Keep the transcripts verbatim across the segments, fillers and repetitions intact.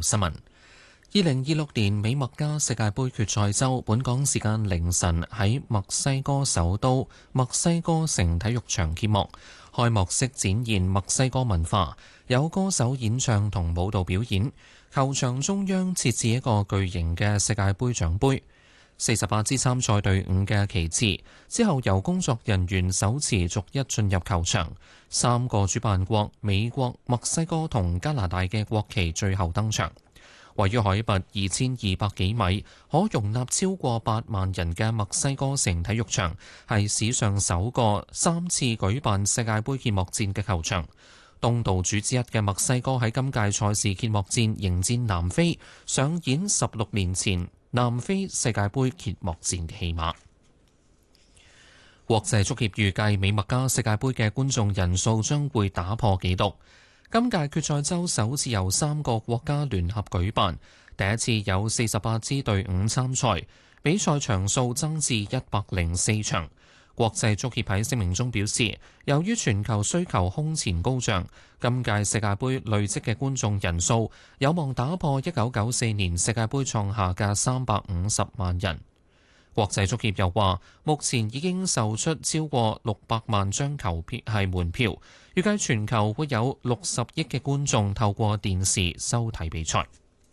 新聞。二零二六年美墨加世界盃決賽周，本港時間凌晨喺墨西哥首都墨西哥城體育場揭幕。開幕式展現墨西哥文化，有歌手演唱同舞蹈表演。球場中央設置一個巨型嘅世界盃獎杯，四十八支參賽隊伍嘅旗幟之後由工作人員手持逐一進入球場。三個主辦國美國、墨西哥同加拿大嘅國旗最後登場。位於海拔二千二百幾米，可容納超過八萬人嘅墨西哥城體育場，係史上首個三次舉辦世界盃揭幕戰嘅球場。東道主之一嘅墨西哥喺今屆賽事揭幕戰迎戰南非，上演十六年前南非世界盃揭幕戰嘅戲碼。國際足協預計美墨加世界盃嘅觀眾人數將會打破紀錄。今屆決賽周首次由三個國家聯合舉辦，第一次有四十八支隊伍參賽，比賽場數增至一百零四場。國際足協喺聲明中表示，由於全球需求空前高漲，今屆世界盃累積嘅觀眾人數有望打破一九九四年世界盃創下嘅三百五十萬人。國際足協又話，目前已經售出超過六百萬張球票係門票，預計全球會有六十億嘅觀眾透過電視收睇比賽。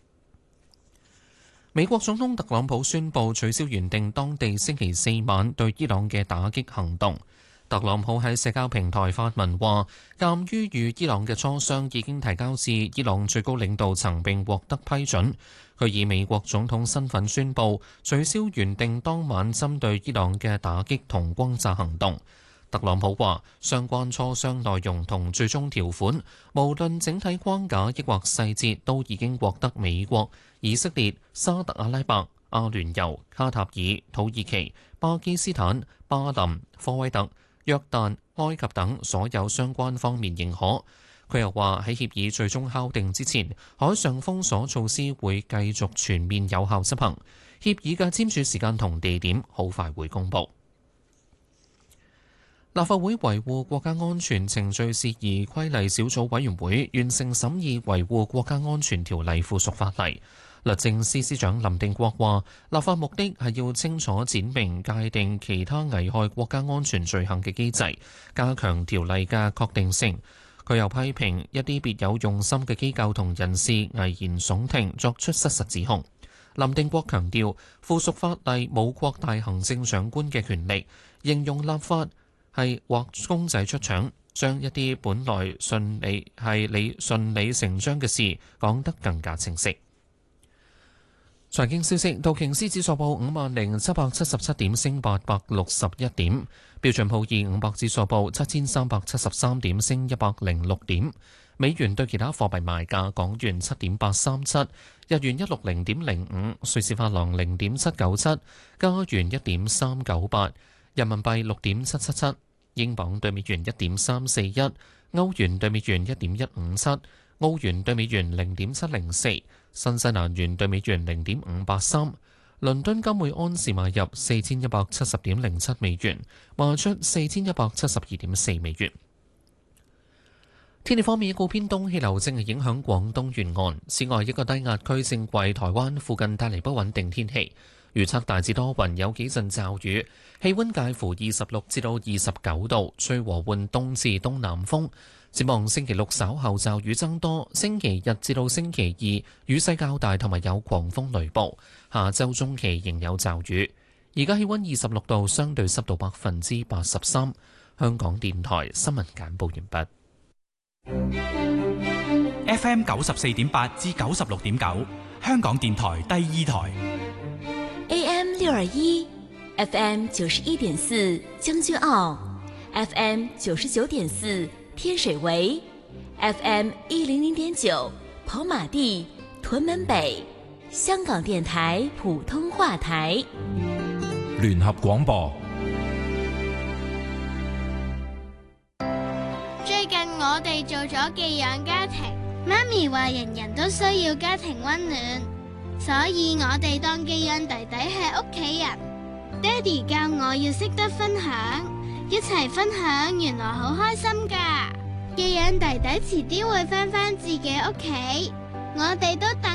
美國總統特朗普宣布取消原定當地星期四晚對伊朗嘅打擊行動。特朗普喺社交平台發文話，鑑於與伊朗嘅磋商已經提交至伊朗最高領導層並獲得批准，佢以美國總統身份宣布取消原定當晚針對伊朗嘅打擊同轟炸行動。特朗普話，相關磋商內容同最終條款，無論整體框架抑或細節，都已經獲得美國、以色列、沙特阿拉伯、阿聯酋、卡塔爾、土耳其、巴基斯坦、巴林、科威特、約旦、埃及等所有相關方面認可。佢又話，喺協議最終敲定之前，海上封鎖措施會繼續全面有效執行。協議嘅簽署時間同地點好快會公佈。立法會維護國家安全程序事宜規例小組委員會完成審議維護國家安全條例附屬法例。律政司司長林定國話，立法目的係要清楚闡明界定其他危害國家安全罪行嘅機制，加強條例嘅確定性。佢又批評一啲別有用心嘅機構同人士危言聳聽，作出失實指控。林定國強調，附屬法例冇擴大行政長官嘅權力，形容立法係畫公仔出腸，將一啲本來順理係理順理成章嘅事講得更加清晰。財經消息，道瓊斯指數報五萬零七百七十七點，升八百六十一點；標準普爾五百指數報七千三百七十三點，升一百零六點。美元對其他貨幣賣價：港元七點八三七，日元一六零點零五，瑞士法郎零點七九七，加元一點三九八，人民幣六點七七七，英鎊對美元一點三四一，歐元對美元一點一五七，澳元對美元零點七零四，新西蘭元對美元零點五八三。倫敦金每安士買入四千一百七十點零七美元，賣出四千一百七十二點四美元。天氣方面，一股偏東氣流正係影響廣東沿岸，此外一個低壓區正為台灣附近帶嚟不穩定天氣。預測大致多雲，有幾陣驟雨，氣溫介乎二十六至到二十九度，吹和緩東至東南風。展望星期六稍後驟雨增多，星期日至到星期二雨勢較大，同埋有狂風雷暴。下周中期仍有驟雨。而家氣溫二十六度，相對濕度百分之八十三。香港電台新聞簡報完畢。 F M 九十四點八至九十六點九，香港電台第二台。 A M 六二一 ，F M 九十一點四將軍澳 ，F M 九十九點四天水圍 ，F M 一零零點九跑馬地屯門北，香港電台普通話台。 聯合廣播。 最近我哋做咗寄養家庭，媽咪話人人都需要家庭溫暖，所以我哋當寄養弟弟係屋企人。爹哋教我要識得分享，一齊分享原來好開心噶。寄養弟弟遲啲會返返自己屋企，我哋都等。